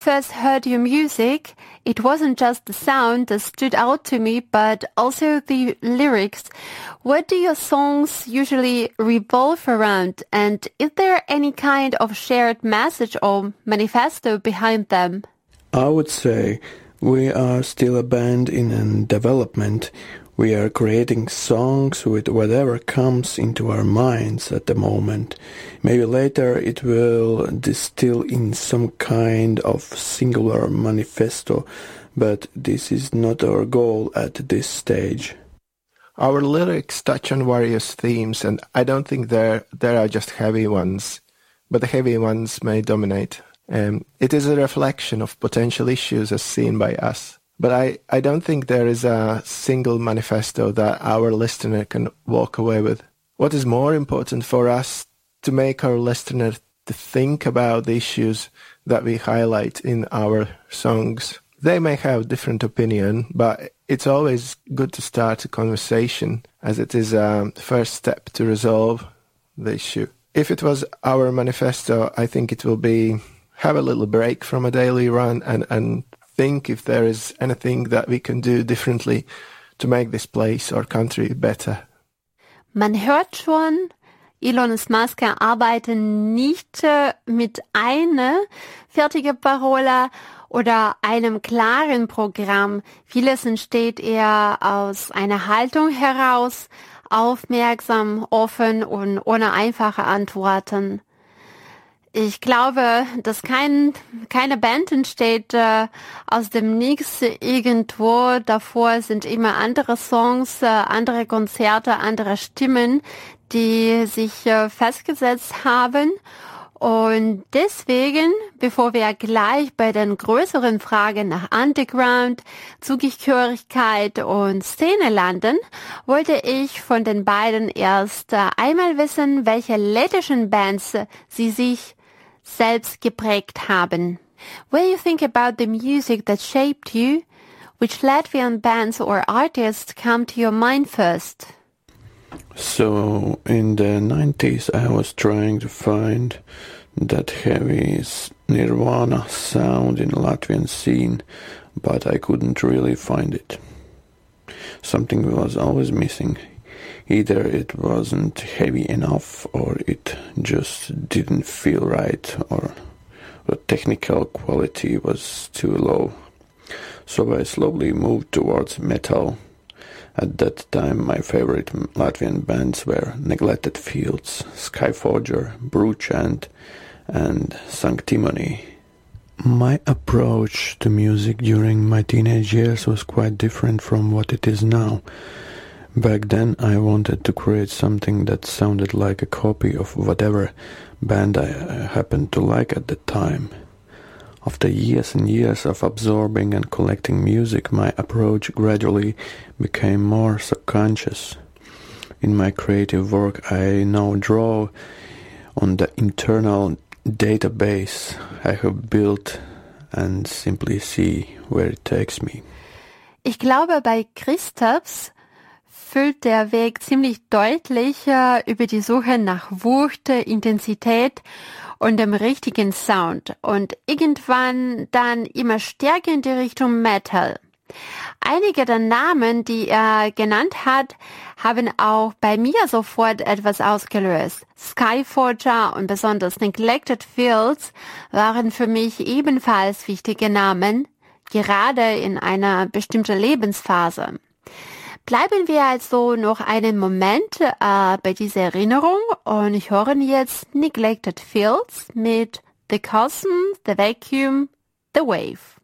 first heard your music, it wasn't just the sound that stood out to me, but also the lyrics. What do your songs usually revolve around? And is there any kind of shared message or manifesto behind them? I would say we are still a band in development. We are creating songs with whatever comes into our minds at the moment. Maybe later it will distill in some kind of singular manifesto, but this is not our goal at this stage. Our lyrics touch on various themes, and I don't think there are just heavy ones, but the heavy ones may dominate. It is a reflection of potential issues as seen by us. But I don't think there is a single manifesto that our listener can walk away with. What is more important for us to make our listener to think about the issues that we highlight in our songs. They may have different opinion, but it's always good to start a conversation as it is a first step to resolve the issue. If it was our manifesto, I think it will be have a little break from a daily run and think if there is anything that we can do differently to make this place or country better. Man hört schon, Elon Musk arbeitet nicht mit einer fertigen Parola oder einem klaren Programm. Vieles entsteht eher aus einer Haltung heraus, aufmerksam, offen und ohne einfache Antworten. Ich glaube, dass keine Band entsteht aus dem Nichts irgendwo. Davor sind immer andere Songs, andere Konzerte, andere Stimmen, die sich festgesetzt haben. Und deswegen, bevor wir gleich bei den größeren Fragen nach Underground, Zugehörigkeit und Szene landen, wollte ich von den beiden erst einmal wissen, welche lettischen Bands sie sich selbst geprägt haben. When you think about the music that shaped you, which Latvian bands or artists come to your mind first? So, in the 90s I was trying to find that heavy Nirvana sound in Latvian scene, but I couldn't really find it. Something was always missing. Either it wasn't heavy enough, or it just didn't feel right, or the technical quality was too low. So I slowly moved towards metal. At that time my favorite Latvian bands were Neglected Fields, Skyforger, Brewchant and Sanctimony. My approach to music during my teenage years was quite different from what it is now. Back then I wanted to create something that sounded like a copy of whatever band I happened to like at the time. After years and years of absorbing and collecting music, my approach gradually became more subconscious. In my creative work I now draw on the internal database I have built and simply see where it takes me. Ich glaube, bei Kristaps füllt der Weg ziemlich deutlich über die Suche nach Wucht, Intensität und dem richtigen Sound und irgendwann dann immer stärker in die Richtung Metal. Einige der Namen, die er genannt hat, haben auch bei mir sofort etwas ausgelöst. Skyforger und besonders Neglected Fields waren für mich ebenfalls wichtige Namen, gerade in einer bestimmten Lebensphase. Bleiben wir also noch einen Moment bei dieser Erinnerung und hören jetzt Neglected Fields mit The Cosm, The Vacuum, The Wave.